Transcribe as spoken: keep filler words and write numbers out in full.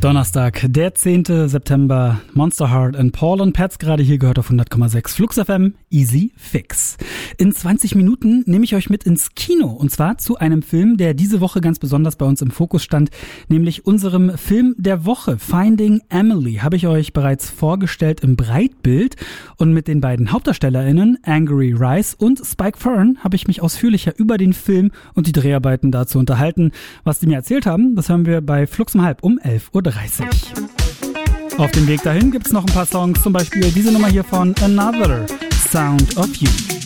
Donnerstag, der zehnte September, Monster Heart and Paul und Pets gerade hier gehört auf hundert Komma sechs Flux F M, Easy Fix. In zwanzig Minuten nehme ich euch mit ins Kino und zwar zu einem Film, der diese Woche ganz besonders bei uns im Fokus stand, nämlich unserem Film der Woche, Finding Emily, habe ich euch bereits vorgestellt im Breitbild und mit den beiden HauptdarstellerInnen, Angourie Rice und Spike Fern, habe ich mich ausführlicher über den Film und die Dreharbeiten dazu unterhalten. Was die mir erzählt haben, das hören wir bei Flux um halb um elf Uhr dreißig. Auf dem Weg dahin gibt's noch ein paar Songs, zum Beispiel diese Nummer hier von Another, Sound of You.